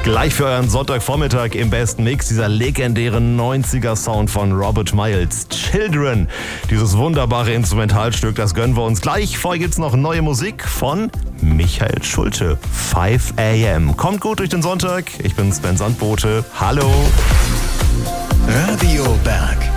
Gleich für euren Sonntagvormittag im besten Mix dieser legendäre 90er-Sound von Robert Miles. Children, dieses wunderbare Instrumentalstück, das gönnen wir uns gleich. Vorher gibt's noch neue Musik von Michael Schulte. 5 AM. Kommt gut durch den Sonntag. Ich bin Sven Sandbote. Hallo. Radio Berg.